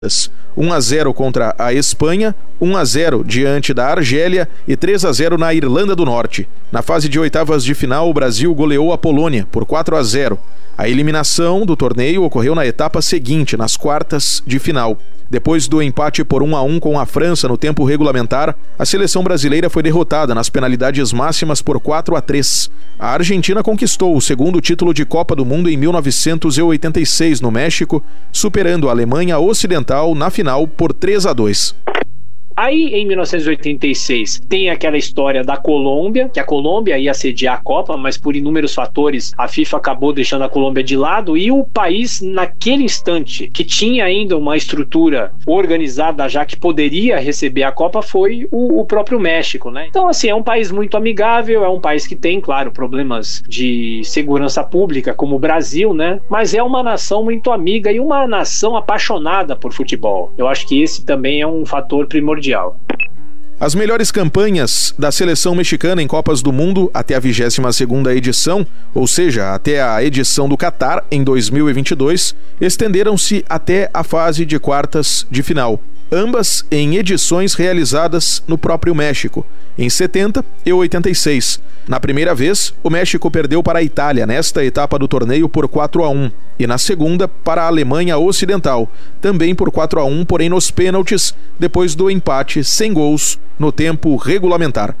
1-0 contra a Espanha, 1-0 diante da Argélia e 3-0 na Irlanda do Norte. Na fase de oitavas de final, o Brasil goleou a Polônia por 4-0. A eliminação do torneio ocorreu na etapa seguinte, nas quartas de final. Depois do empate por 1-1 com a França no tempo regulamentar, a seleção brasileira foi derrotada nas penalidades máximas por 4-3. A Argentina conquistou o segundo título de Copa do Mundo em 1986 no México, superando a Alemanha Ocidental na final por 3-2. Aí, em 1986, tem aquela história da Colômbia, que a Colômbia ia sediar a Copa, mas por inúmeros fatores a FIFA acabou deixando a Colômbia de lado, e o país, naquele instante, que tinha ainda uma estrutura organizada já que poderia receber a Copa, foi o próprio México, né? Então, assim, é um país muito amigável, é um país que tem, claro, problemas de segurança pública, como o Brasil, né? Mas é uma nação muito amiga e uma nação apaixonada por futebol. Eu acho que esse também é um fator primordial. As melhores campanhas da seleção mexicana em Copas do Mundo até a 22ª edição, ou seja, até a edição do Catar em 2022, estenderam-se até a fase de quartas de final, ambas em edições realizadas no próprio México, em 70 e 86. Na primeira vez, o México perdeu para a Itália nesta etapa do torneio por 4-1 e na segunda para a Alemanha Ocidental, também por 4-1, porém nos pênaltis, depois do empate sem gols no tempo regulamentar.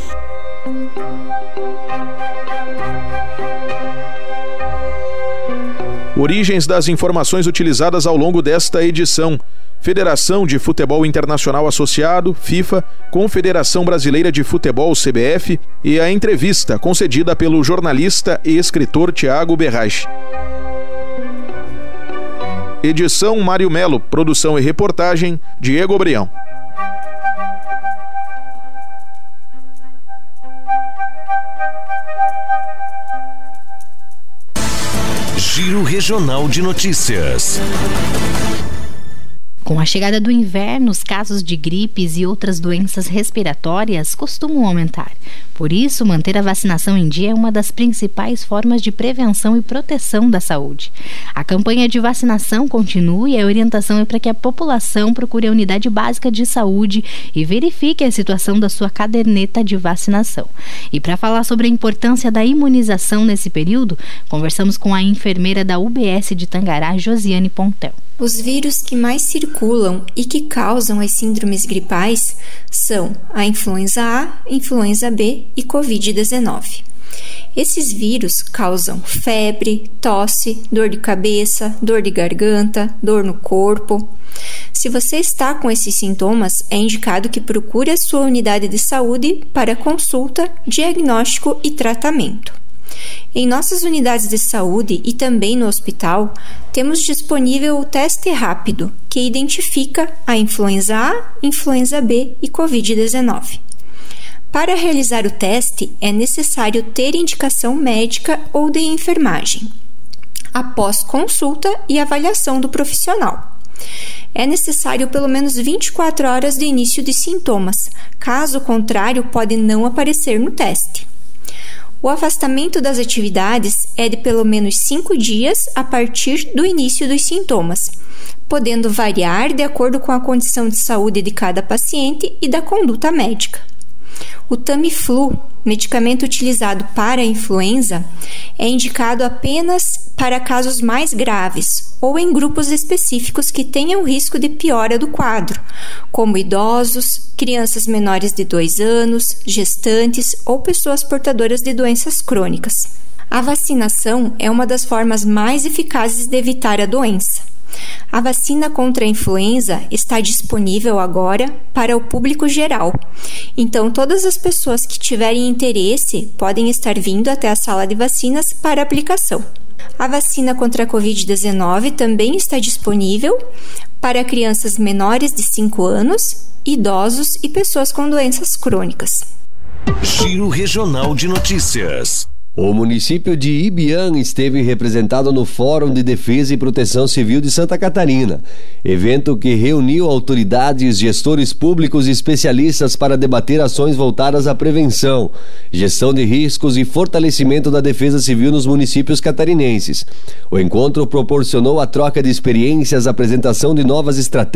Origens das informações utilizadas ao longo desta edição: Federação de Futebol Internacional Associado, FIFA, Confederação Brasileira de Futebol, CBF, e a entrevista concedida pelo jornalista e escritor Thiago Berrache. Edição Mário Melo, produção e reportagem Diego Brião. Giro Regional de Notícias. Com a chegada do inverno, os casos de gripes e outras doenças respiratórias costumam aumentar. Por isso, manter a vacinação em dia é uma das principais formas de prevenção e proteção da saúde. A campanha de vacinação continua e a orientação é para que a população procure a unidade básica de saúde e verifique a situação da sua caderneta de vacinação. E para falar sobre a importância da imunização nesse período, conversamos com a enfermeira da UBS de Tangará, Josiane Pontel. Os vírus que mais circulam e que causam as síndromes gripais são a influenza A, influenza B e Covid-19. Esses vírus causam febre, tosse, dor de cabeça, dor de garganta, dor no corpo. Se você está com esses sintomas, é indicado que procure a sua unidade de saúde para consulta, diagnóstico e tratamento. Em nossas unidades de saúde e também no hospital, temos disponível o teste rápido, que identifica a influenza A, influenza B e Covid-19. Para realizar o teste, é necessário ter indicação médica ou de enfermagem, após consulta e avaliação do profissional. É necessário pelo menos 24 horas de início de sintomas, caso contrário, pode não aparecer no teste. O afastamento das atividades é de pelo menos 5 dias a partir do início dos sintomas, podendo variar de acordo com a condição de saúde de cada paciente e da conduta médica. O Tamiflu, medicamento utilizado para a influenza, é indicado apenas para casos mais graves ou em grupos específicos que tenham risco de piora do quadro, como idosos, crianças menores de 2 anos, gestantes ou pessoas portadoras de doenças crônicas. A vacinação é uma das formas mais eficazes de evitar a doença. A vacina contra a influenza está disponível agora para o público geral, então todas as pessoas que tiverem interesse podem estar vindo até a sala de vacinas para aplicação. A vacina contra a Covid-19 também está disponível para crianças menores de 5 anos, idosos e pessoas com doenças crônicas. Giro Regional de Notícias. O município de Ibiam esteve representado no Fórum de Defesa e Proteção Civil de Santa Catarina, evento que reuniu autoridades, gestores públicos e especialistas para debater ações voltadas à prevenção, gestão de riscos e fortalecimento da defesa civil nos municípios catarinenses. O encontro proporcionou a troca de experiências, a apresentação de novas estratégias